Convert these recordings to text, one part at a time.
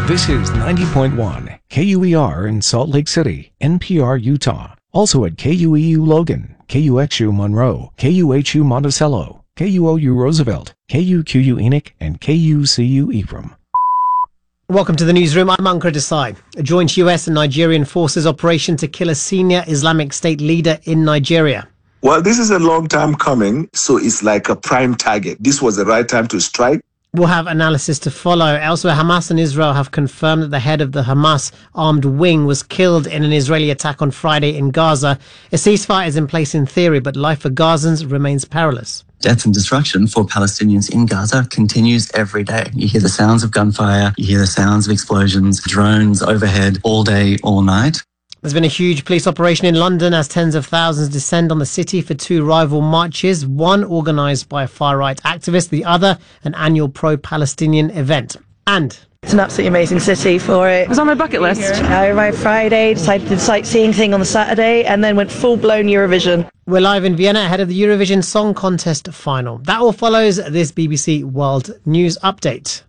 This is 90.1 KUER in Salt Lake City, NPR, Utah. Also at KUEU Logan, KUXU Monroe, KUHU Monticello, KUOU Roosevelt, KUQU Enoch, and KUCU Ephraim. Welcome to the newsroom. I'm Ankur Desai. A joint US and Nigerian forces operation to kill a senior Islamic State leader in Nigeria. Well, this is a long time coming, so it's like a prime target. This was the right time to strike. We'll have analysis to follow. Elsewhere, Hamas and Israel have confirmed that the head of the Hamas armed wing was killed in an Israeli attack on Friday in Gaza. A ceasefire is in place in theory, but life for Gazans remains perilous. Death and destruction for Palestinians in Gaza continues every day. You hear the sounds of gunfire, you hear the sounds of explosions, drones overhead all day, all night. There's been a huge police operation in London as tens of thousands descend on the city for two rival marches, one organised by a far-right activist, the other an annual pro-Palestinian event. And it's an absolutely amazing city for it. It was on my bucket list. I arrived Friday, decided to do the sightseeing thing on the Saturday, and then went full-blown Eurovision. We're live in Vienna ahead of the Eurovision Song Contest final. That all follows this BBC World News Update.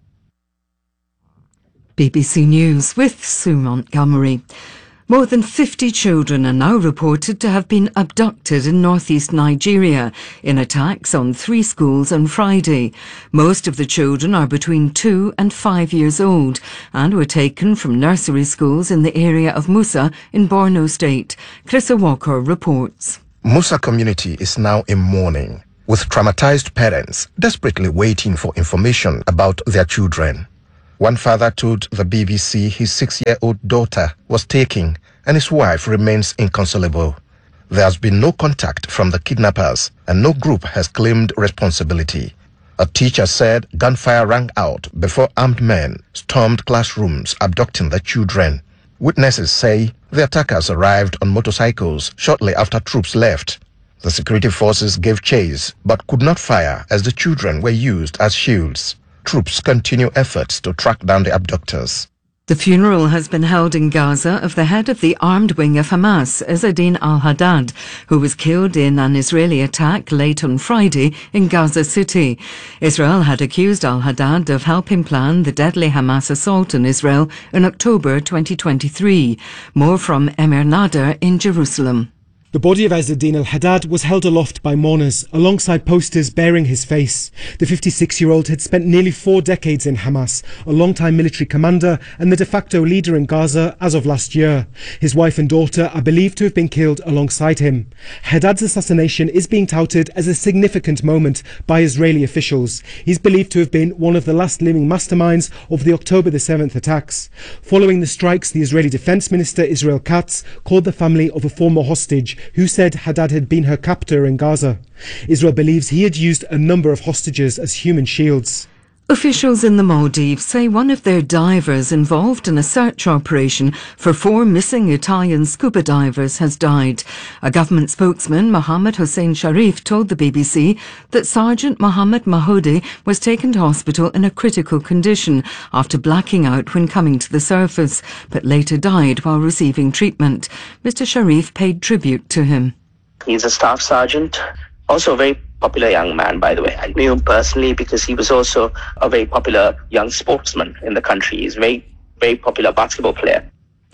BBC News with Sue Montgomery. More than 50 children are now reported to have been abducted in northeast Nigeria in attacks on 3 schools on Friday. Most of the children are between 2 and 5 years old and were taken from nursery schools in the area of Musa in Borno State. Chris Walker reports. Musa community is now in mourning, with traumatized parents desperately waiting for information about their children. One father told the BBC his 6-year-old daughter was taken and his wife remains inconsolable. There has been no contact from the kidnappers and no group has claimed responsibility. A teacher said gunfire rang out before armed men stormed classrooms abducting the children. Witnesses say the attackers arrived on motorcycles shortly after troops left. The security forces gave chase but could not fire as the children were used as shields. Troops continue efforts to track down the abductors. The funeral has been held in Gaza of the head of the armed wing of Hamas, Izzeddin al-Haddad, who was killed in an Israeli attack late on Friday in Gaza City. Israel had accused al-Haddad of helping plan the deadly Hamas assault on Israel in October 2023. More from Emir Nader in Jerusalem. The body of Izzeddin al-Haddad was held aloft by mourners alongside posters bearing his face. The 56-year-old had spent nearly 4 decades in Hamas, a long-time military commander and the de facto leader in Gaza as of last year. His wife and daughter are believed to have been killed alongside him. Haddad's assassination is being touted as a significant moment by Israeli officials. He's believed to have been one of the last living masterminds of the October the 7th attacks. Following the strikes, the Israeli Defense Minister Israel Katz called the family of a former hostage who said Haddad had been her captor in Gaza. Israel believes he had used a number of hostages as human shields. Officials in the Maldives say one of their divers involved in a search operation for 4 missing Italian scuba divers has died. A government spokesman, Mohammed Hossein Sharif, told the BBC that Sergeant Mohammed Mahodi was taken to hospital in a critical condition after blacking out when coming to the surface, but later died while receiving treatment. Mr. Sharif paid tribute to him. He's a staff sergeant, also a very popular young man, by the way. I knew him personally because he was also a very popular young sportsman in the country. He's a very, very popular basketball player.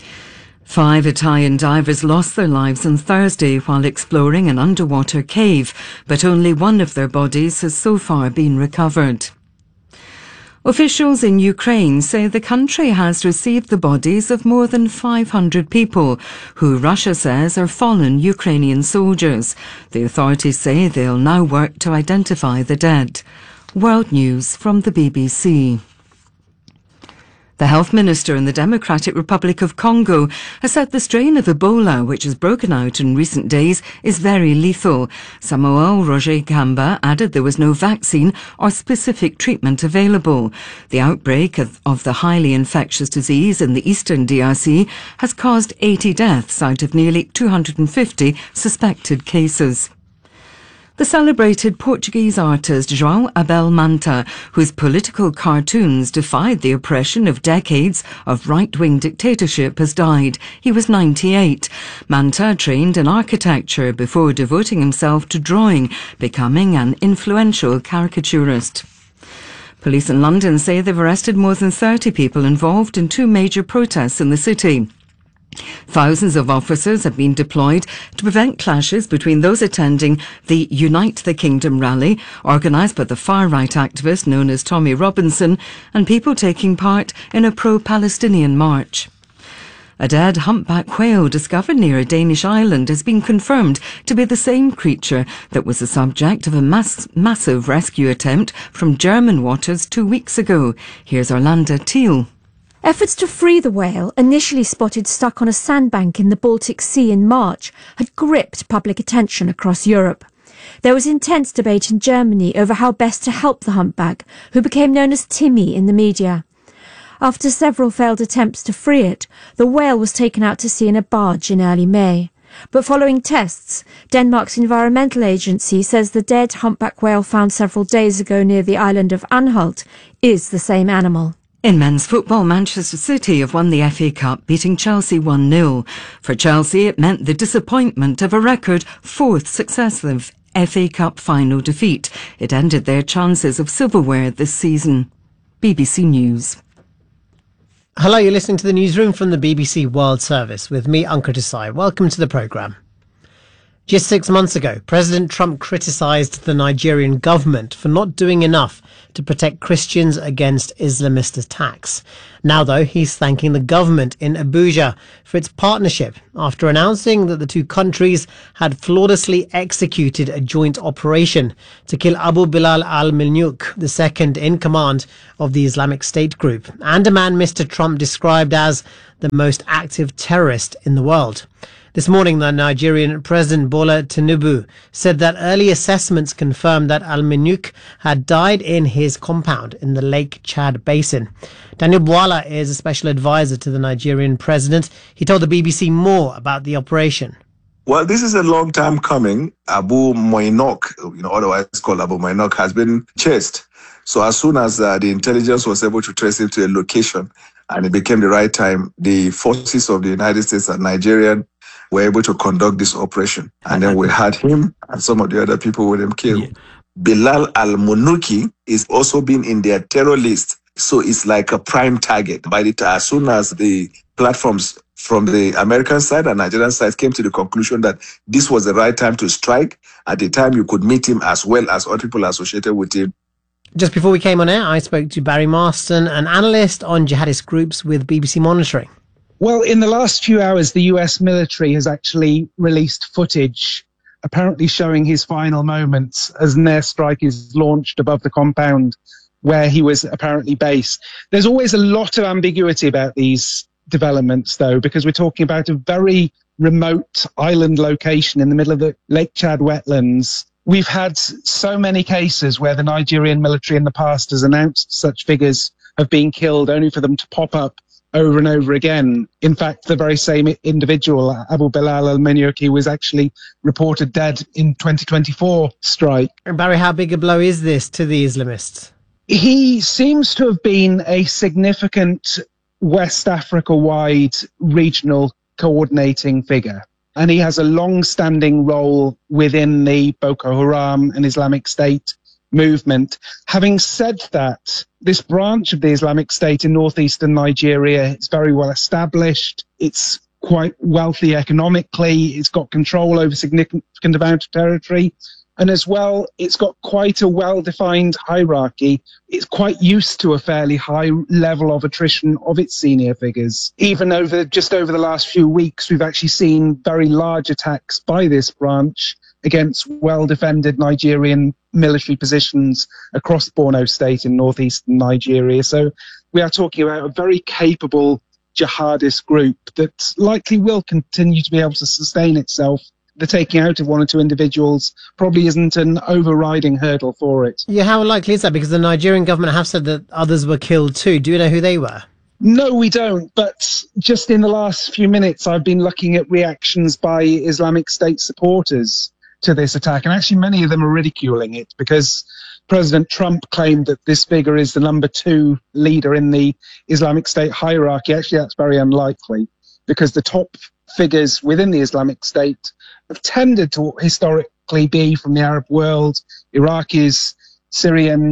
5 Italian divers lost their lives on Thursday while exploring an underwater cave, but only one of their bodies has so far been recovered. Officials in Ukraine say the country has received the bodies of more than 500 people who Russia says are fallen Ukrainian soldiers. The authorities say they'll now work to identify the dead. World News from the BBC. The health minister in the Democratic Republic of Congo has said the strain of Ebola, which has broken out in recent days, is very lethal. Samuel Roger Kamba added there was no vaccine or specific treatment available. The outbreak of the highly infectious disease in the eastern DRC has caused 80 deaths out of nearly 250 suspected cases. The celebrated Portuguese artist João Abel Manta, whose political cartoons defied the oppression of decades of right-wing dictatorship, has died. He was 98. Manta trained in architecture before devoting himself to drawing, becoming an influential caricaturist. Police in London say they've arrested more than 30 people involved in 2 major protests in the city. Thousands of officers have been deployed to prevent clashes between those attending the Unite the Kingdom rally, organised by the far-right activist known as Tommy Robinson, and people taking part in a pro-Palestinian march. A dead humpback whale discovered near a Danish island has been confirmed to be the same creature that was the subject of a massive rescue attempt from German waters 2 weeks ago. Here's Orlando Teal. Efforts to free the whale, initially spotted stuck on a sandbank in the Baltic Sea in March, had gripped public attention across Europe. There was intense debate in Germany over how best to help the humpback, who became known as Timmy in the media. After several failed attempts to free it, the whale was taken out to sea in a barge in early May. But following tests, Denmark's environmental agency says the dead humpback whale found several days ago near the island of Anhalt is the same animal. In men's football, Manchester City have won the FA Cup, beating Chelsea 1-0. For Chelsea, it meant the disappointment of a record 4th successive FA Cup final defeat. It ended their chances of silverware this season. BBC News. Hello, you're listening to the newsroom from the BBC World Service with me, Ankur Desai. Welcome to the programme. Just 6 months ago, President Trump criticised the Nigerian government for not doing enough to protect Christians against Islamist attacks. Now, though, he's thanking the government in Abuja for its partnership after announcing that the two countries had flawlessly executed a joint operation to kill Abu Bilal al-Mulnook, the second in command of the Islamic State group, and a man Mr. Trump described as the most active terrorist in the world. This morning, the Nigerian President Bola Tinubu said that early assessments confirmed that al-Mulnook had died in his compound in the Lake Chad Basin. Daniel Bwala is a special advisor to the Nigerian president. He told the BBC more about the operation. Well, this is a long time coming. Abu Mulnook, otherwise called Abu Mulnook, has been chased. So as soon as the intelligence was able to trace him to a location and it became the right time, the forces of the United States and Nigerian were able to conduct this operation. And then we had him and some of the other people with him killed. Yeah. Bilal al-Mulnook is also been in their terror list. So it's like a prime target. As soon as the platforms from the American side and Nigerian side came to the conclusion that this was the right time to strike, at the time you could meet him as well as other people associated with him. Just before we came on air, I spoke to Barry Marston, an analyst on jihadist groups with BBC Monitoring. Well, in the last few hours, the US military has actually released footage apparently showing his final moments as an airstrike is launched above the compound where he was apparently based. There's always a lot of ambiguity about these developments, though, because we're talking about a very remote island location in the middle of the Lake Chad wetlands. We've had so many cases where the Nigerian military in the past has announced such figures have been killed only for them to pop up over and over again. In fact, the very same individual, Abu Bilal al-Mulnook, was actually reported dead in 2024 strike. And Barry, how big a blow is this to the Islamists? He seems to have been a significant West Africa-wide regional coordinating figure. And he has a long-standing role within the Boko Haram and Islamic State movement. Having said that, this branch of the Islamic State in northeastern Nigeria is very well established. It's quite wealthy economically. It's got control over significant amount of territory. And as well, it's got quite a well-defined hierarchy. It's quite used to a fairly high level of attrition of its senior figures. Even over the last few weeks, we've actually seen very large attacks by this branch against well-defended Nigerian military positions across Borno State in northeastern Nigeria. So we are talking about a very capable jihadist group that likely will continue to be able to sustain itself. The taking out of one or two individuals probably isn't an overriding hurdle for it. Yeah, how likely is that? Because the Nigerian government have said that others were killed too. Do you know who they were? No, we don't. But just in the last few minutes, I've been looking at reactions by Islamic State supporters to this attack, and actually many of them are ridiculing it because President Trump claimed that this figure is the number 2 leader in the Islamic State hierarchy. Actually, that's very unlikely because the top figures within the Islamic State have tended to historically be from the Arab world, Iraqis, Syrians,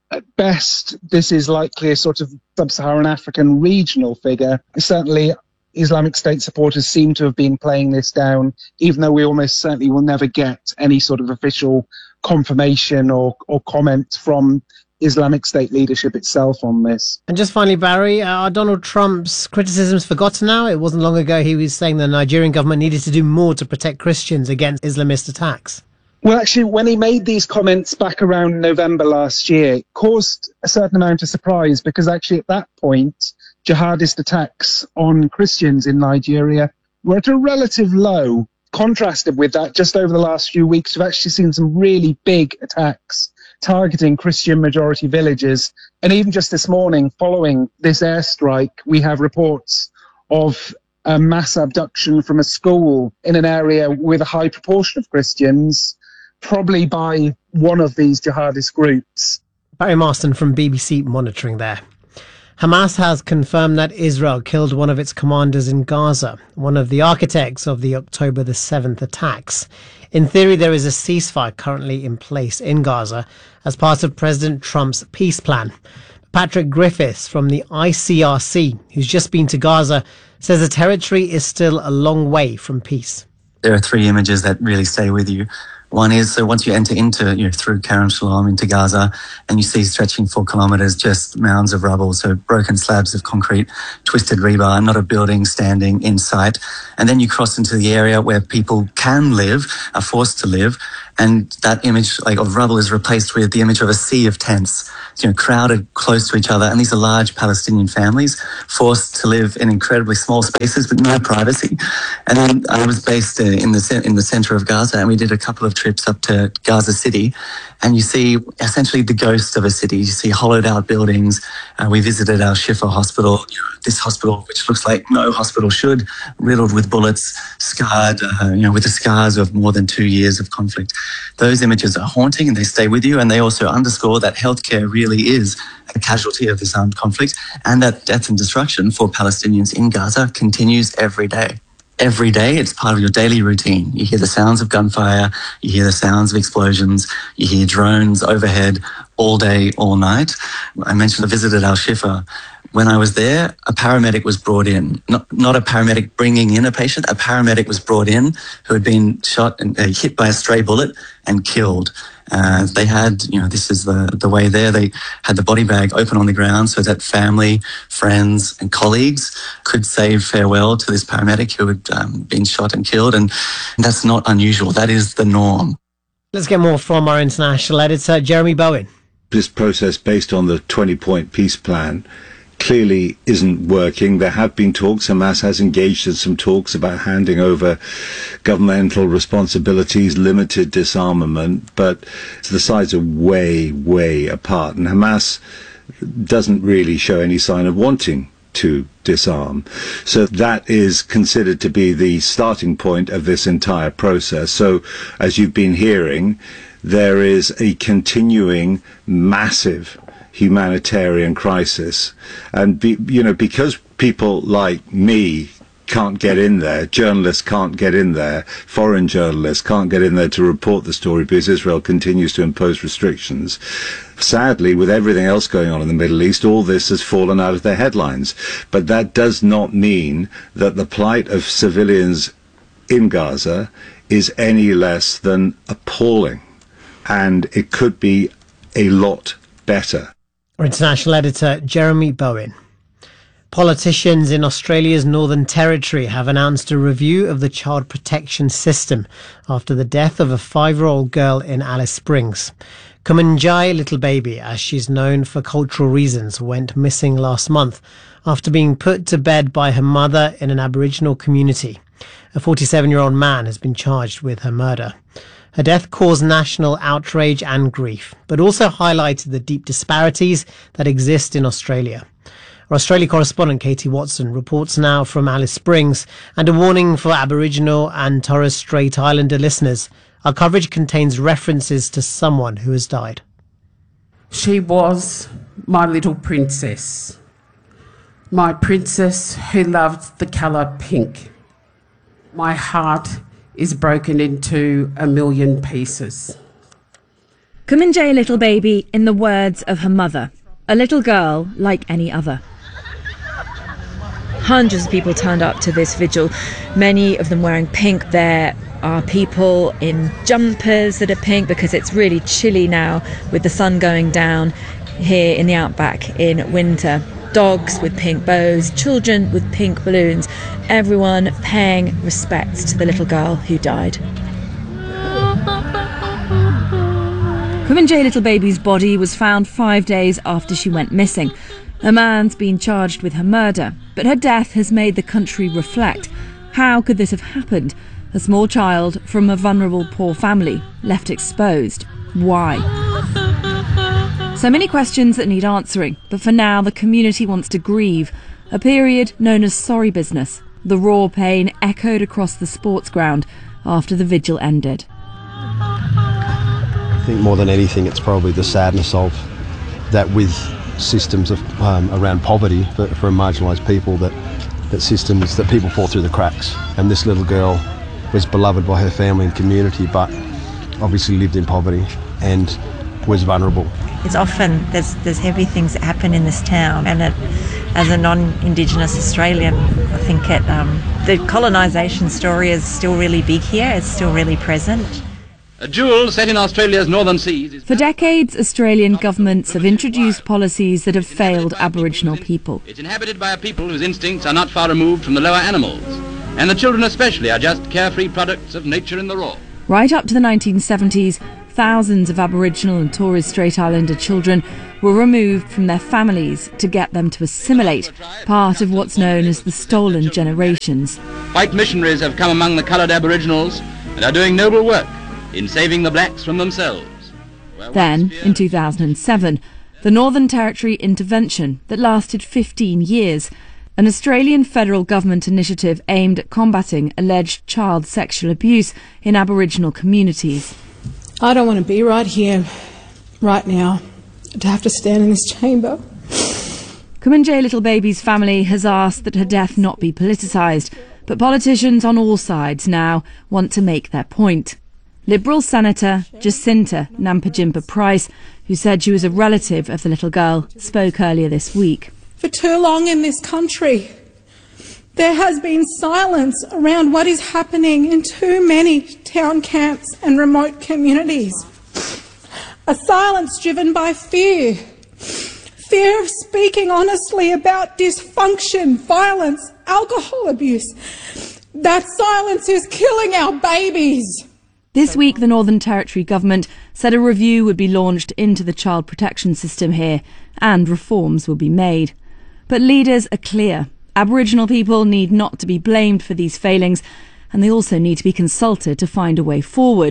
At best, this is likely a sort of sub-Saharan African regional figure. Certainly, Islamic State supporters seem to have been playing this down, even though we almost certainly will never get any sort of official confirmation or comment from Islamic State leadership itself on this. And just finally, Barry, are Donald Trump's criticisms forgotten now? It wasn't long ago he was saying the Nigerian government needed to do more to protect Christians against Islamist attacks. Well, actually, when he made these comments back around November last year, it caused a certain amount of surprise because actually at that point, jihadist attacks on Christians in Nigeria were at a relative low. Contrasted with that, just over the last few weeks, we've actually seen some really big attacks targeting Christian majority villages. And even just this morning, following this airstrike, we have reports of a mass abduction from a school in an area with a high proportion of Christians, probably by one of these jihadist groups. Barry Marston from BBC Monitoring there. Hamas has confirmed that Israel killed one of its commanders in Gaza, one of the architects of the October the 7th attacks. In theory, there is a ceasefire currently in place in Gaza as part of President Trump's peace plan. Patrick Griffiths from the ICRC, who's just been to Gaza, says the territory is still a long way from peace. There are three images that really stay with you. One is, so once you enter into, through Kerem Shalom into Gaza, and you see stretching 4 kilometres just mounds of rubble, so broken slabs of concrete, twisted rebar, not a building standing in sight. And then you cross into the area where people can live, are forced to live, and that image of rubble is replaced with the image of a sea of tents, crowded close to each other. And these are large Palestinian families forced to live in incredibly small spaces with no privacy. And then I was based in the centre of Gaza, and we did a couple of trips up to Gaza City, and you see essentially the ghost of a city. You see hollowed out buildings. We visited Al Shifa hospital, this hospital which looks like no hospital should, riddled with bullets, scarred, with the scars of more than 2 years of conflict. Those images are haunting and they stay with you, and they also underscore that healthcare really is a casualty of this armed conflict, and that death and destruction for Palestinians in Gaza continues every day. Every day, it's part of your daily routine. You hear the sounds of gunfire, you hear the sounds of explosions, you hear drones overhead all day, all night. I mentioned I visited Al Shifa. When I was there, a paramedic was brought in. Not a paramedic bringing in a patient, a paramedic was brought in who had been shot and hit by a stray bullet and killed. They had, this is the way there, they had the body bag open on the ground so that family, friends and colleagues could say farewell to this paramedic who had been shot and killed. And that's not unusual. That is the norm. Let's get more from our international editor, Jeremy Bowen. This process based on the 20-point peace plan clearly isn't working. There have been talks. Hamas has engaged in some talks about handing over governmental responsibilities, limited disarmament, but the sides are way, way apart. And Hamas doesn't really show any sign of wanting to disarm. So that is considered to be the starting point of this entire process. So, as you've been hearing, there is a continuing massive humanitarian crisis, and because people like me can't get in there, journalists can't get in there, foreign journalists can't get in there to report the story because Israel continues to impose restrictions. Sadly, with everything else going on in the Middle East, all this has fallen out of the headlines. But that does not mean that the plight of civilians in Gaza is any less than appalling, and it could be a lot better. Our international editor, Jeremy Bowen. Politicians in Australia's Northern Territory have announced a review of the child protection system after the death of a 5-year-old girl in Alice Springs. Kumanjai Little Baby, as she's known for cultural reasons, went missing last month after being put to bed by her mother in an Aboriginal community. A 47-year-old man has been charged with her murder. Her death caused national outrage and grief, but also highlighted the deep disparities that exist in Australia. Our Australia correspondent Katie Watson reports now from Alice Springs, and a warning for Aboriginal and Torres Strait Islander listeners. Our coverage contains references to someone who has died. She was my little princess. My princess who loved the colour pink. My heart is broken into a million pieces. Kumanjayi Little Baby, in the words of her mother, a little girl like any other. Hundreds of people turned up to this vigil, many of them wearing pink. There are people in jumpers that are pink because it's really chilly now with the sun going down here in the outback in winter. Dogs with pink bows, children with pink balloons, everyone paying respects to the little girl who died. Kumanjayi Little Baby's body was found 5 days after she went missing. A man's been charged with her murder, but her death has made the country reflect. How could this have happened? A small child from a vulnerable poor family, left exposed. Why? So many questions that need answering, but for now the community wants to grieve. A period known as sorry business. The raw pain echoed across the sports ground after the vigil ended. I think more than anything it's probably the sadness of that with systems of around poverty for marginalised people, that systems that people fall through the cracks, and this little girl was beloved by her family and community but obviously lived in poverty and was vulnerable. It's often there's heavy things that happen in this town, and as a non-Indigenous Australian, I think the colonisation story is still really big here. It's still really present. A jewel set in Australia's northern seas. For decades, Australian governments have introduced policies that have failed Aboriginal people. It's inhabited by a people whose instincts are not far removed from the lower animals, and the children especially are just carefree products of nature in the raw. Right up to the 1970s, thousands of Aboriginal and Torres Strait Islander children were removed from their families to get them to assimilate, part of what's known as the stolen generations. White missionaries have come among the coloured Aboriginals and are doing noble work in saving the blacks from themselves. Then, in 2007, the Northern Territory intervention that lasted 15 years, an Australian federal government initiative aimed at combating alleged child sexual abuse in Aboriginal communities. I don't want to be right here, right now, to have to stand in this chamber. Kumanjayi Little Baby's family has asked that her death not be politicised, but politicians on all sides now want to make their point. Liberal Senator Jacinta Nampijinpa Price, who said she was a relative of the little girl, spoke earlier this week. For too long in this country, there has been silence around what is happening in too many town camps and remote communities. A silence driven by fear. Fear of speaking honestly about dysfunction, violence, alcohol abuse. That silence is killing our babies. This week, the Northern Territory government said a review would be launched into the child protection system here and reforms will be made. But leaders are clear. Aboriginal people need not to be blamed for these failings, and they also need to be consulted to find a way forward.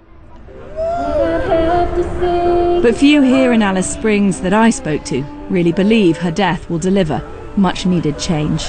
But few here in Alice Springs that I spoke to really believe her death will deliver much needed change.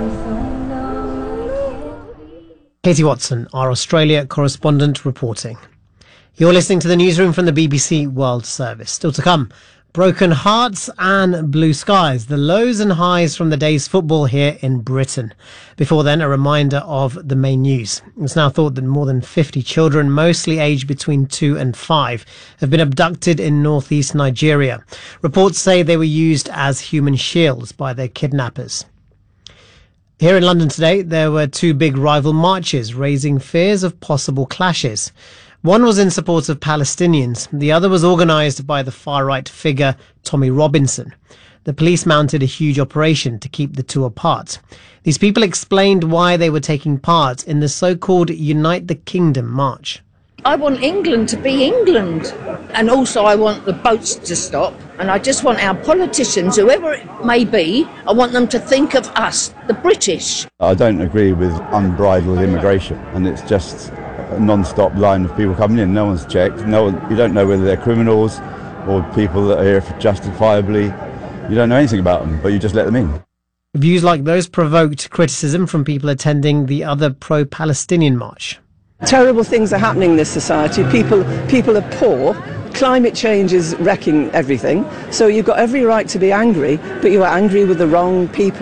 Katie Watson, our Australia correspondent, reporting. You're listening to the newsroom from the BBC World Service. Still to come, broken hearts and blue skies, the lows and highs from the day's football here in Britain. Before then, a reminder of the main news. It's now thought that more than 50 children, mostly aged between 2 and 5, have been abducted in northeast Nigeria. Reports say they were used as human shields by their kidnappers. Here in London today, there were 2 big rival marches raising fears of possible clashes. One was in support of Palestinians. The other was organised by the far-right figure Tommy Robinson. The police mounted a huge operation to keep the two apart. These people explained why they were taking part in the so-called Unite the Kingdom march. I want England to be England, and also I want the boats to stop, and I just want our politicians, whoever it may be, I want them to think of us, the British. I don't agree with unbridled immigration, and it's just a non-stop line of people coming in. No one's checked. You don't know whether they're criminals or people that are here justifiably. You don't know anything about them, but you just let them in. Views like those provoked criticism from people attending the other pro-Palestinian march. Terrible things are happening in this society. People are poor. Climate change is wrecking everything. So you've got every right to be angry, but you are angry with the wrong people.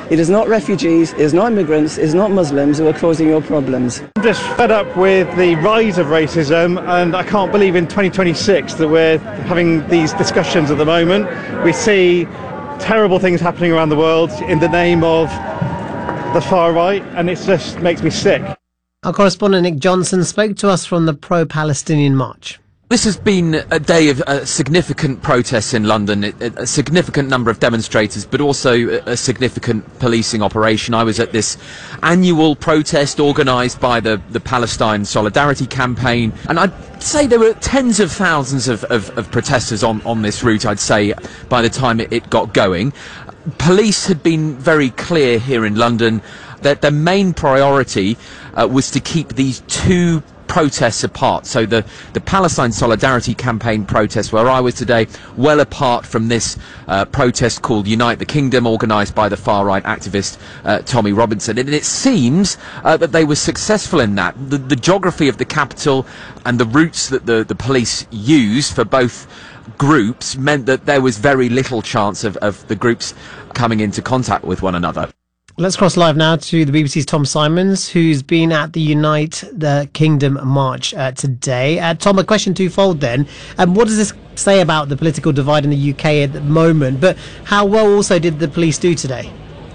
It is not refugees, it is not immigrants, it is not Muslims who are causing your problems. I'm just fed up with the rise of racism, and I can't believe in 2026 that we're having these discussions at the moment. We see terrible things happening around the world in the name of the far right, and it just makes me sick. Our correspondent Nick Johnson spoke to us from the pro-Palestinian march. This has been a day of significant protests in London, a significant number of demonstrators, but also a significant policing operation. I was at this annual protest organised by the Palestine Solidarity Campaign, and I'd say there were tens of thousands of protesters on this route, I'd say, by the time it got going. Police had been very clear here in London that their main priority was to keep these two protests apart. So the Palestine Solidarity Campaign protest where I was today, well apart from this protest called Unite the Kingdom, organised by the far-right activist Tommy Robinson. And it seems that they were successful in that. The geography of the capital and the routes that the police used for both groups meant that there was very little chance of the groups coming into contact with one another. Let's cross live now to the BBC's Tom Simons, who's been at the Unite the Kingdom march today. Tom, a question twofold then. What does this say about the political divide in the UK at the moment? But how well also did the police do today?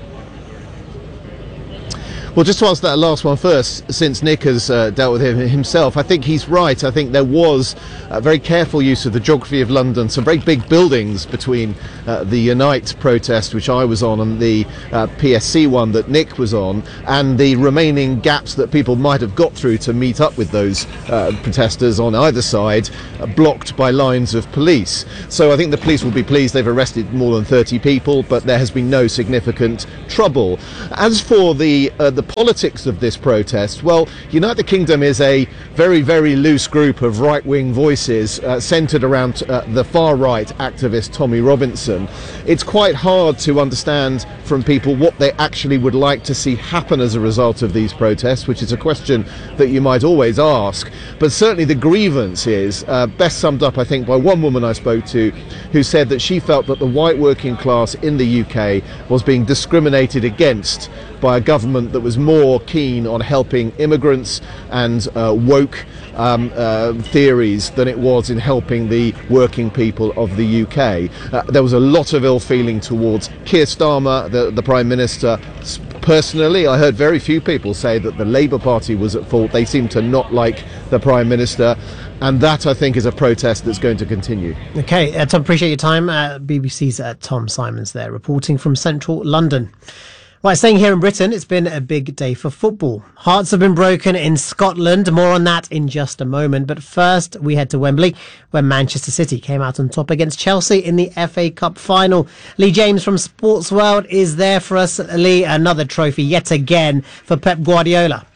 Well, just to answer that last one first, since Nick has dealt with him himself, I think he's right. I think there was a very careful use of the geography of London, some very big buildings between the Unite protest, which I was on, and the PSC one that Nick was on, and the remaining gaps that people might have got through to meet up with those protesters on either side, blocked by lines of police. So I think the police will be pleased they've arrested more than 30 people, but there has been no significant trouble. As for the politics of this protest, well, Unite the Kingdom is a very, very loose group of right-wing voices centred around the far-right activist Tommy Robinson. It's quite hard to understand from people what they actually would like to see happen as a result of these protests, which is a question that you might always ask. But certainly the grievance is best summed up, I think, by one woman I spoke to who said that she felt that the white working class in the UK was being discriminated against by a government that was more keen on helping immigrants and woke theories than it was in helping the working people of the UK. There was a lot of ill feeling towards Keir Starmer, the Prime Minister. Personally, I heard very few people say that the Labour Party was at fault. They seem to not like the Prime Minister, and that, I think, is a protest that's going to continue. Okay, Tom, appreciate your time. BBC's Tom Simons there, reporting from central London. Right, staying here in Britain, it's been a big day for football. Hearts have been broken in Scotland. More on that in just a moment. But first, we head to Wembley, where Manchester City came out on top against Chelsea in the FA Cup final. Lee James from Sports World is there for us. Lee, another trophy yet again for Pep Guardiola.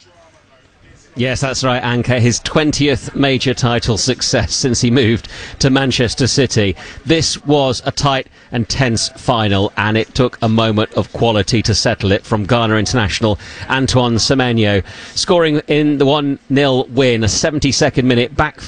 Yes, that's right, Anka. His 20th major title success since he moved to Manchester City. This was a tight and tense final, and it took a moment of quality to settle it from Ghana international Antoine Semenyo, scoring in the 1-0 win, a 72nd minute back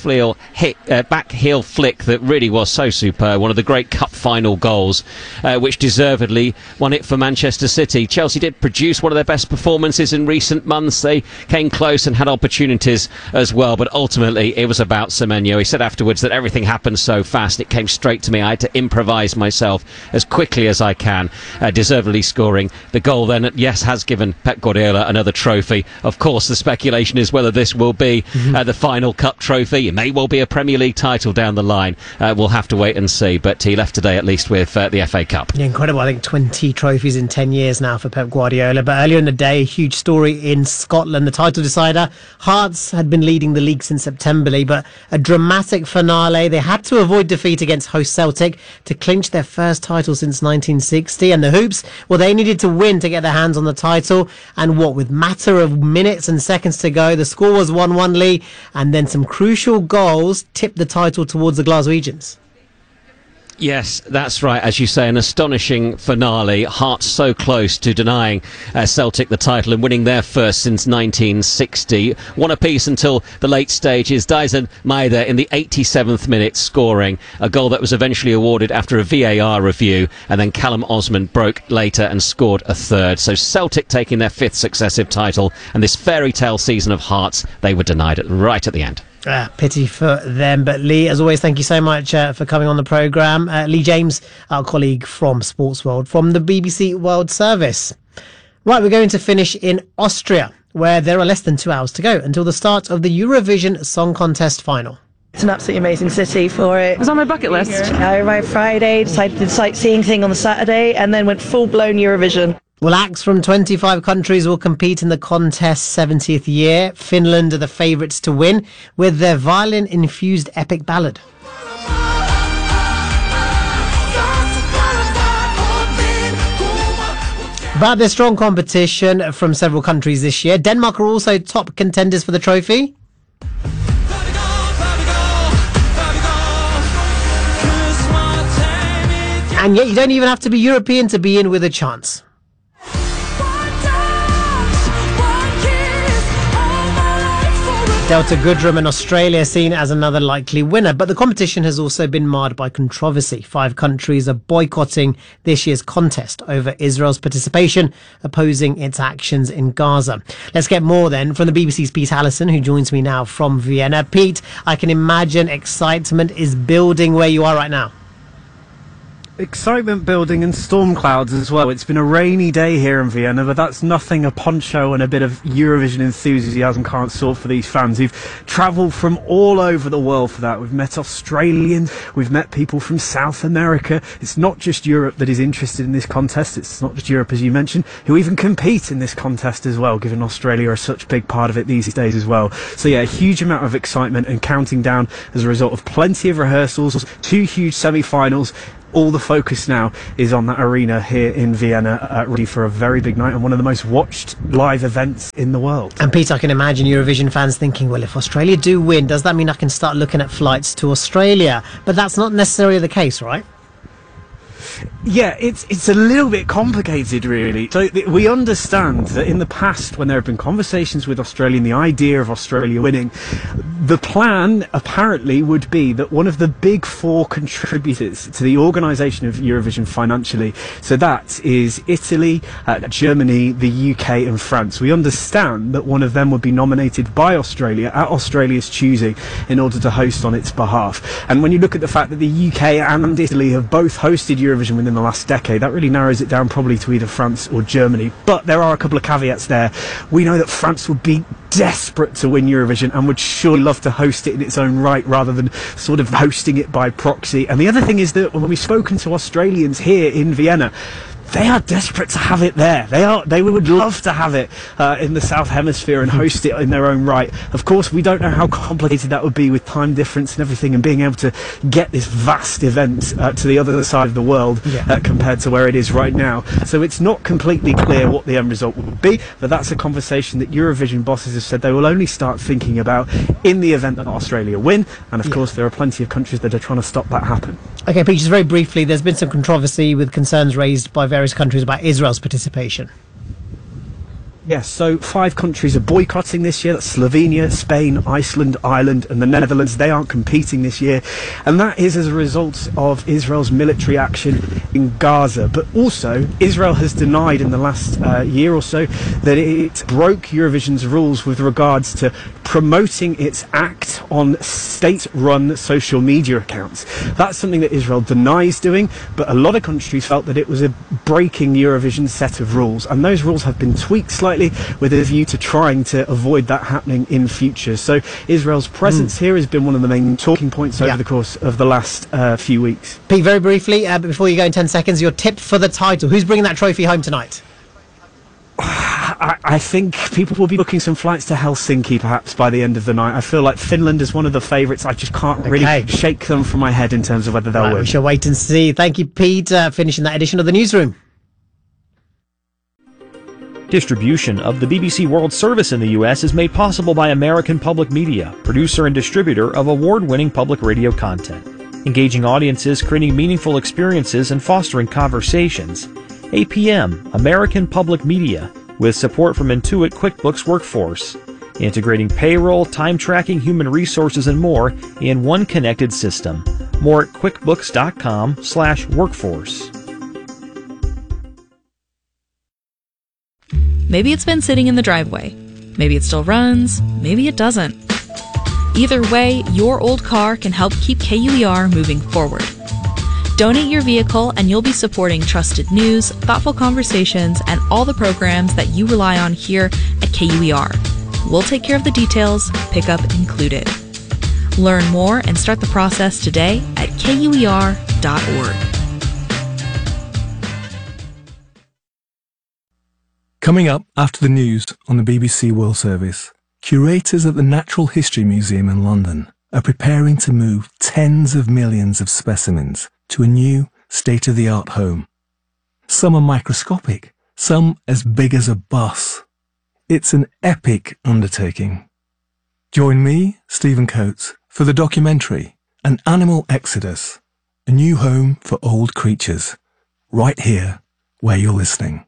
heel flick that really was so superb. One of the great cup final goals, which deservedly won it for Manchester City. Chelsea did produce one of their best performances in recent months. They came close and had opportunities as well, but ultimately it was about Semenyo. He said afterwards that everything happened so fast, it came straight to me. I had to improvise myself as quickly as I can, deservedly scoring the goal. Then, yes, has given Pep Guardiola another trophy. Of course, the speculation is whether this will be the final cup trophy. It may well be a Premier League title down the line. We'll have to wait and see, but he left today at least with the FA Cup. Yeah, incredible. I think 20 trophies in 10 years now for Pep Guardiola. But earlier in the day, a huge story in Scotland. The title decider, Hearts had been leading the league since September, but a dramatic finale. They had to avoid defeat against host Celtic to clinch their first title since 1960. And the Hoops, well, they needed to win to get their hands on the title. And what, with matter of minutes and seconds to go, the score was 1-1 Lee, and then some crucial goals tipped the title towards the Glaswegians. Yes, that's right. As you say, an astonishing finale. Hearts so close to denying Celtic the title and winning their first since 1960. One apiece until the late stages. Dyson Maeda in the 87th minute scoring a goal that was eventually awarded after a VAR review, and then Callum Osman broke later and scored a third. So Celtic taking their 5th successive title, and this fairy tale season of Hearts, they were denied it right at the end. Pity for them. But Lee, as always, thank you so much for coming on the programme. Lee James, our colleague from Sports World, from the BBC World Service. Right, we're going to finish in Austria, where there are less than 2 hours to go until the start of the Eurovision Song Contest final. It's an absolutely amazing city for it. It was on my bucket list. I arrived Friday, decided to do the sightseeing thing on the Saturday, and then went full-blown Eurovision. Well, acts from 25 countries will compete in the contest's 70th year. Finland are the favourites to win with their violin-infused epic ballad. But there's strong competition from several countries this year. Denmark are also top contenders for the trophy. And yet you don't even have to be European to be in with a chance. Delta Goodrem in Australia seen as another likely winner, but the competition has also been marred by controversy. 5 countries are boycotting this year's contest over Israel's participation, opposing its actions in Gaza. Let's get more then from the BBC's Pete Allison, who joins me now from Vienna. Pete, I can imagine excitement is building where you are right now. Excitement building and storm clouds as well. It's been a rainy day here in Vienna, but that's nothing a poncho and a bit of Eurovision enthusiasm can't sort for these fans who've travelled from all over the world for that. We've met Australians, we've met people from South America. It's not just Europe that is interested in this contest. It's not just Europe, as you mentioned, who even compete in this contest as well, given Australia are such a big part of it these days as well. So yeah, a huge amount of excitement and counting down as a result of plenty of rehearsals, 2 huge semi-finals. All the focus now is on that arena here in Vienna, ready for a very big night and one of the most watched live events in the world. And Pete, I can imagine Eurovision fans thinking, well, if Australia do win, does that mean I can start looking at flights to Australia? But that's not necessarily the case, right? Yeah, it's a little bit complicated, really. So we understand that in the past, when there have been conversations with Australia and the idea of Australia winning, the plan apparently would be that one of the big 4 contributors to the organisation of Eurovision financially, so that is Italy, Germany, the UK and France. We understand that one of them would be nominated by Australia at Australia's choosing in order to host on its behalf. And when you look at the fact that the UK and Italy have both hosted Eurovision within the last decade, that really narrows it down probably to either France or Germany. But there are a couple of caveats there. We know that France would be desperate to win Eurovision and would surely love to host it in its own right rather than sort of hosting it by proxy. And the other thing is that when we've spoken to Australians here in Vienna, they are desperate to have it there. They would love to have it in the South Hemisphere and host it in their own right. Of course, we don't know how complicated that would be with time difference and everything, and being able to get this vast event to the other side of the world compared to where it is right now. So it's not completely clear what the end result would be, but that's a conversation that Eurovision bosses have said they will only start thinking about in the event that Australia win. And of course, there are plenty of countries that are trying to stop that happen. Okay, Pete, just very briefly, there's been some controversy with concerns raised by various countries about Israel's participation. Yes, so 5 countries are boycotting this year. That's Slovenia, Spain, Iceland, Ireland and the Netherlands. They aren't competing this year. And that is as a result of Israel's military action in Gaza. But also, Israel has denied in the last year or so that it broke Eurovision's rules with regards to promoting its act on state-run social media accounts. That's something that Israel denies doing, but a lot of countries felt that it was a breaking Eurovision's set of rules. And those rules have been tweaked slightly with a view to trying to avoid that happening in future. So Israel's presence here has been one of the main talking points over the course of the last few weeks. Pete, very briefly, before you go in 10 seconds, your tip for the title. Who's bringing that trophy home tonight? I think people will be booking some flights to Helsinki perhaps by the end of the night. I feel like Finland is one of the favourites. I just can't really shake them from my head in terms of whether they'll win. We shall wait and see. Thank you, Pete, finishing that edition of the Newsroom. Distribution of the BBC World Service in the U.S. is made possible by American Public Media, producer and distributor of award-winning public radio content. engaging audiences, creating meaningful experiences, and fostering conversations. APM, American Public Media, with support from Intuit QuickBooks Workforce, integrating payroll, time tracking, human resources, and more in one connected system. More at quickbooks.com/workforce. Maybe it's been sitting in the driveway. Maybe it still runs. Maybe it doesn't. Either way, your old car can help keep KUER moving forward. Donate your vehicle and you'll be supporting trusted news, thoughtful conversations, and all the programs that you rely on here at KUER. We'll take care of the details, pickup included. Learn more and start the process today at KUER.org. Coming up after the news on the BBC World Service, curators at the Natural History Museum in London are preparing to move tens of millions of specimens to a new state-of-the-art home. Some are microscopic, some as big as a bus. It's an epic undertaking. Join me, Stephen Coates, for the documentary An Animal Exodus, a new home for old creatures, right here where you're listening.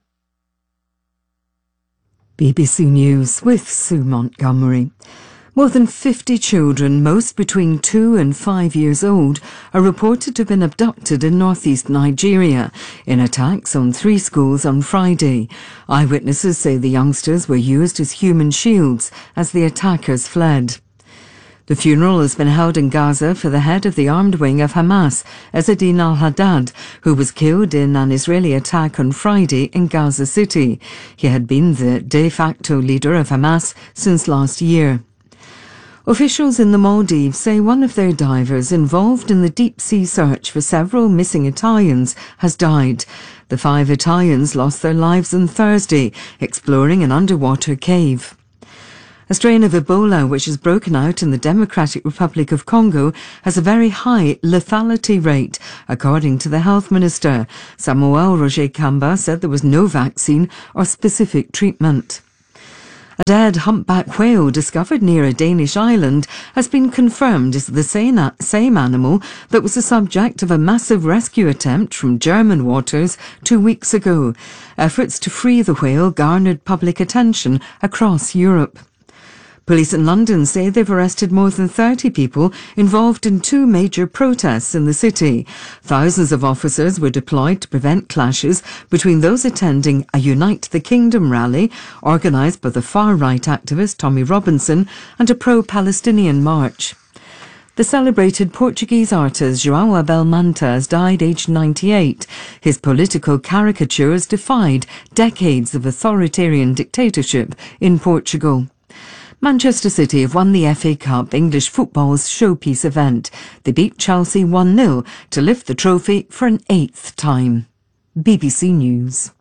BBC News with Sue Montgomery. More than 50 children, most between 2 and 5 years old, are reported to have been abducted in northeast Nigeria in attacks on 3 schools on Friday. Eyewitnesses say the youngsters were used as human shields as the attackers fled. The funeral has been held in Gaza for the head of the armed wing of Hamas, Ezzedine al-Haddad, who was killed in an Israeli attack on Friday in Gaza City. He had been the de facto leader of Hamas since last year. Officials in the Maldives say one of their divers involved in the deep-sea search for several missing Italians has died. The 5 Italians lost their lives on Thursday, exploring an underwater cave. A strain of Ebola, which has broken out in the Democratic Republic of Congo, has a very high lethality rate, according to the health minister. Samuel Roger Kamba said there was no vaccine or specific treatment. A dead humpback whale discovered near a Danish island has been confirmed as the same animal that was the subject of a massive rescue attempt from German waters 2 weeks ago. Efforts to free the whale garnered public attention across Europe. Police in London say they've arrested more than 30 people involved in 2 major protests in the city. Thousands of officers were deployed to prevent clashes between those attending a Unite the Kingdom rally organised by the far-right activist Tommy Robinson and a pro-Palestinian march. The celebrated Portuguese artist João Abel Manta has died aged 98. His political caricatures defied decades of authoritarian dictatorship in Portugal. Manchester City have won the FA Cup English football's showpiece event. They beat Chelsea 1-0 to lift the trophy for an 8th time. BBC News.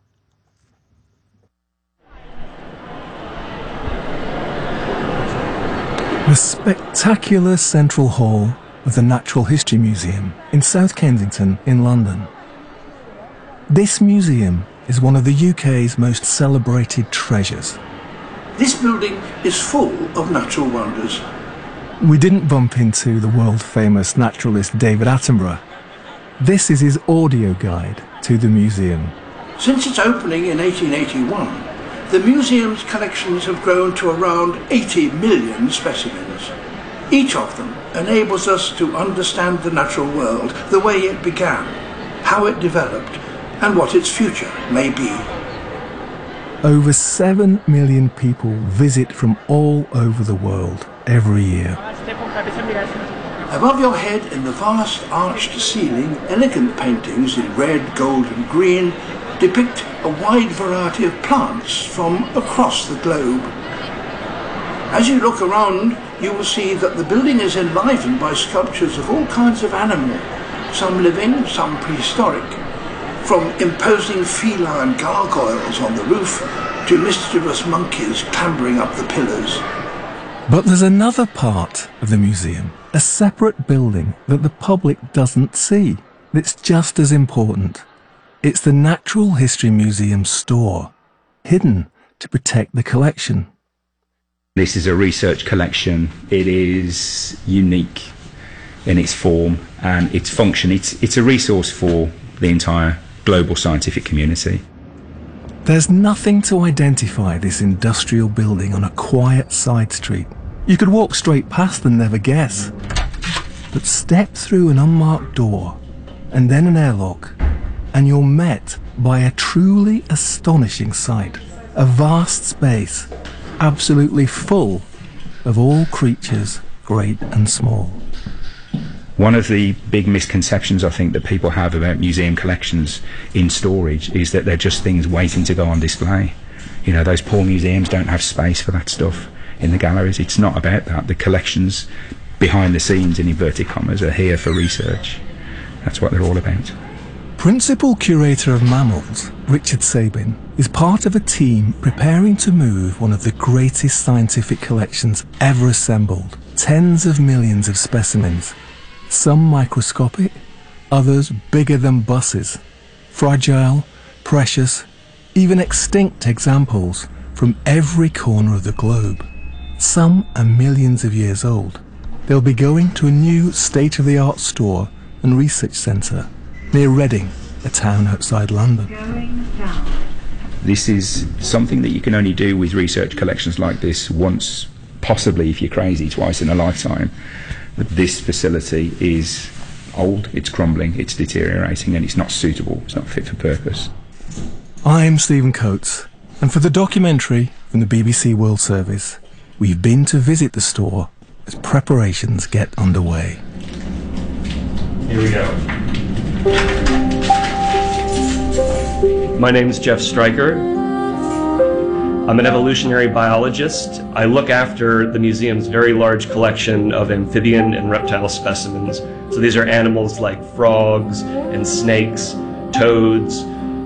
The spectacular Central Hall of the Natural History Museum in South Kensington in London. This museum is one of the UK's most celebrated treasures. This building is full of natural wonders. We didn't bump into the world-famous naturalist David Attenborough. This is his audio guide to the museum. Since its opening in 1881, the museum's collections have grown to around 80 million specimens. Each of them enables us to understand the natural world, the way it began, how it developed, and what its future may be. Over 7 million people visit from all over the world every year. Above your head in the vast arched ceiling, elegant paintings in red, gold and green depict a wide variety of plants from across the globe. As you look around, you will see that the building is enlivened by sculptures of all kinds of animal, some living, some prehistoric. From imposing feline gargoyles on the roof to mischievous monkeys clambering up the pillars. But there's another part of the museum, a separate building that the public doesn't see, that's just as important. It's the Natural History Museum store, hidden to protect the collection. This is a research collection. It is unique. in its form and its function. It's a resource for the entire global scientific community. There's nothing to identify this industrial building on a quiet side street. You could walk straight past and never guess. But step through an unmarked door and then an airlock, and you're met by a truly astonishing sight. A vast space, absolutely full of all creatures, great and small. One of the big misconceptions I think that people have about museum collections in storage is that they're just things waiting to go on display. You know, those poor museums don't have space for that stuff in the galleries. It's not about that. The collections behind the scenes, in inverted commas, are here for research. That's what they're all about. Principal Curator of Mammals, Richard Sabin, is part of a team preparing to move one of the greatest scientific collections ever assembled. Tens of millions of specimens, some microscopic, others bigger than buses. Fragile, precious, even extinct examples from every corner of the globe. Some are millions of years old. They'll be going to a new state-of-the-art store and research centre near Reading, a town outside London. This is something that you can only do with research collections like this once, possibly if you're crazy, twice in a lifetime. But this facility is old, it's crumbling, it's deteriorating, and it's not suitable, it's not fit for purpose. I'm Stephen Coates, and for the documentary from the BBC World Service, we've been to visit the store as preparations get underway. Here we go. My name is Jeff Stryker. I'm an evolutionary biologist. I look after the museum's very large collection of amphibian and reptile specimens. So these are animals like frogs and snakes, toads,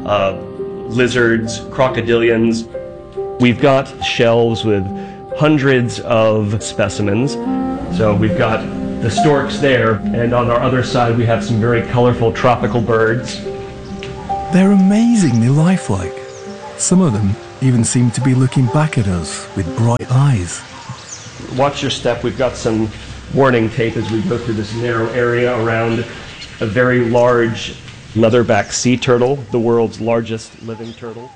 lizards, crocodilians. We've got shelves with hundreds of specimens. So we've got the storks there, and on our other side we have some very colorful tropical birds. They're amazingly lifelike. Some of them even seem to be looking back at us with bright eyes. Watch your step. We've got some warning tape as we go through this narrow area around a very large leatherback sea turtle, the world's largest living turtle.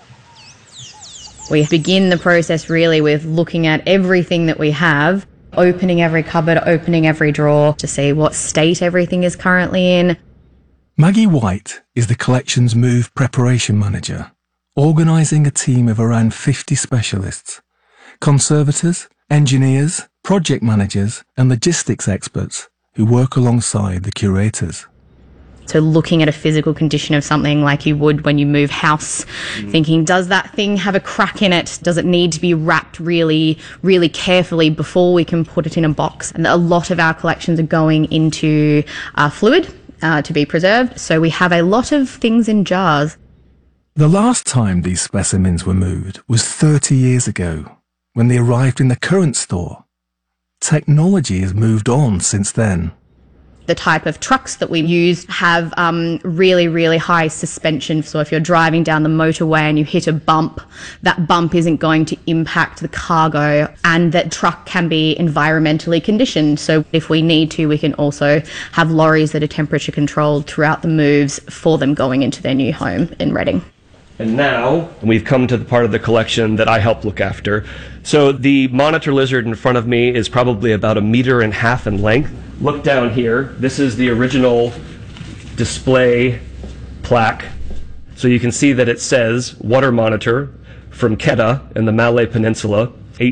We begin the process really with looking at everything that we have, opening every cupboard, opening every drawer to see what state everything is currently in. Maggie White is the collection's move preparation manager, organising a team of around 50 specialists, conservators, engineers, project managers and logistics experts who work alongside the curators. So looking at a physical condition of something like you would when you move house, thinking, does that thing have a crack in it? Does it need to be wrapped really, really carefully before we can put it in a box? And a lot of our collections are going into fluid to be preserved. So we have a lot of things in jars. The last time these specimens were moved was 30 years ago, when they arrived in the current store. Technology has moved on since then. The type of trucks that we use have really, really high suspension. So if you're driving down the motorway and you hit a bump, that bump isn't going to impact the cargo, and that truck can be environmentally conditioned. So if we need to, we can also have lorries that are temperature controlled throughout the moves for them going into their new home in Reading. And now we've come to the part of the collection that I help look after. So the monitor lizard in front of me is probably about 1.5 meters in length. Look down here. This is the original display plaque. So you can see that it says water monitor from Kedah in the Malay Peninsula,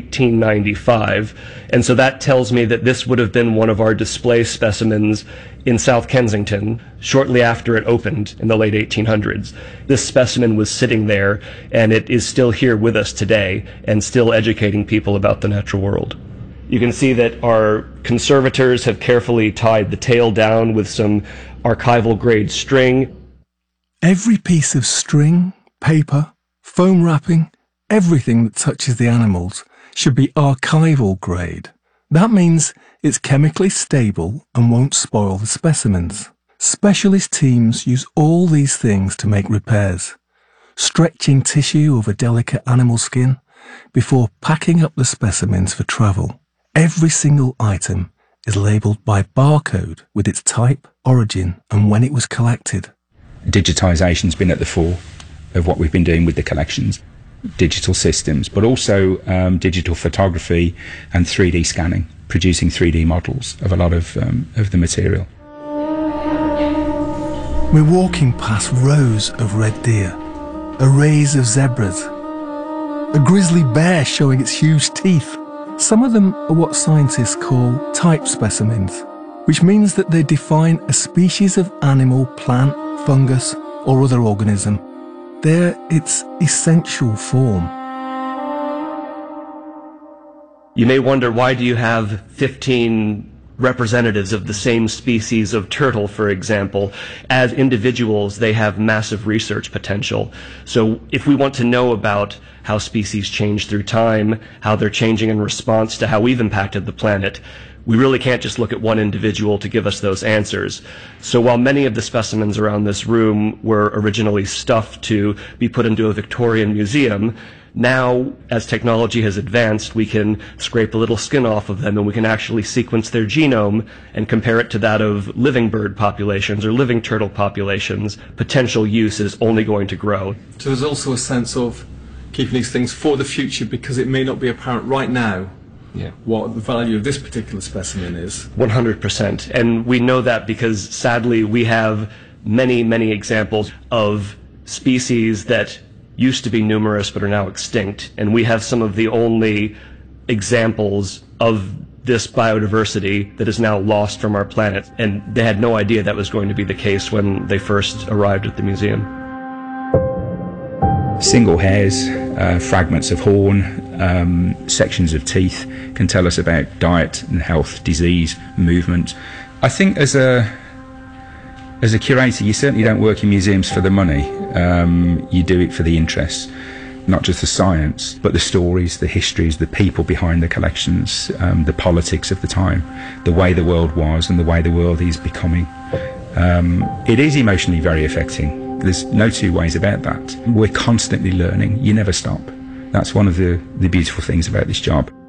1895. And so that tells me that this would have been one of our display specimens in South Kensington shortly after it opened in the late 1800s. This specimen was sitting there, and it is still here with us today and still educating people about the natural world. You can see that our conservators have carefully tied the tail down with some archival grade string. Every piece of string, paper, foam wrapping, everything that touches the animals should be archival grade. That means it's chemically stable and won't spoil the specimens. Specialist teams use all these things to make repairs, stretching tissue over delicate animal skin before packing up the specimens for travel. Every single item, is labelled by barcode with its type, origin and when it was collected. Digitisation's been at the fore of what we've been doing with the collections. Digital systems, but also digital photography and 3D scanning, producing 3D models of a lot of the material. We're walking past rows of red deer, arrays of zebras, a grizzly bear showing its huge teeth. Some of them are what scientists call type specimens, which means that they define a species of animal, plant, fungus or other organism. They're its essential form. You may wonder, why do you have 15 representatives of the same species of turtle, for example? As individuals, they have massive research potential. So if we want to know about how species change through time, how they're changing in response to how we've impacted the planet, we really can't just look at one individual to give us those answers. So while many of the specimens around this room were originally stuffed to be put into a Victorian museum, now, as technology has advanced, we can scrape a little skin off of them and we can actually sequence their genome and compare it to that of living bird populations or living turtle populations. Potential use is only going to grow. So there's also a sense of keeping these things for the future, because it may not be apparent right now what the value of this particular specimen is. 100%. And we know that because, sadly, we have many, many examples of species that used to be numerous but are now extinct. And we have some of the only examples of this biodiversity that is now lost from our planet. And they had no idea that was going to be the case when they first arrived at the museum. Single hairs, fragments of horn, sections of teeth can tell us about diet and health, disease, movement. I think as a curator, you certainly don't work in museums for the money. You do it for the interests, not just the science, but the stories, the histories, the people behind the collections, the politics of the time, the way the world was and the way the world is becoming. It is emotionally very affecting. There's no two ways about that. We're constantly learning. You never stop. That's one of the beautiful things about this job.